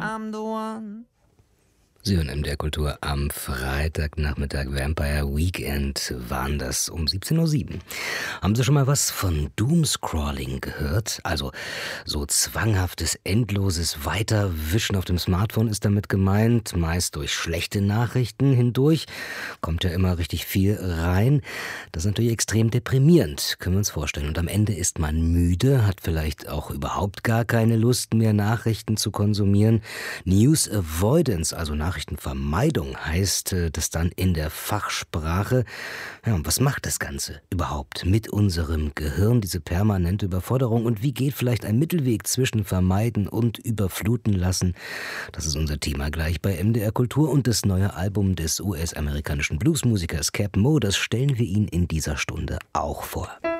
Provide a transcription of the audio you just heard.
I'm the one. Sie hören MDR Kultur am Freitagnachmittag. Vampire Weekend waren das um 17:07 Uhr. Haben Sie schon mal was von Doomscrolling gehört? Also so zwanghaftes, endloses Weiterwischen auf dem Smartphone ist damit gemeint. Meist durch schlechte Nachrichten hindurch. Kommt ja immer richtig viel rein. Das ist natürlich extrem deprimierend, können wir uns vorstellen. Und am Ende ist man müde, hat vielleicht auch überhaupt gar keine Lust mehr, Nachrichten zu konsumieren. News Avoidance, also Nachrichtenvermeidung heißt das dann in der Fachsprache. Ja, und was macht das Ganze überhaupt mit unserem Gehirn, diese permanente Überforderung? Und wie geht vielleicht ein Mittelweg zwischen vermeiden und überfluten lassen? Das ist unser Thema gleich bei MDR Kultur, und das neue Album des US-amerikanischen Bluesmusikers Cap Mo, das stellen wir Ihnen in dieser Stunde auch vor.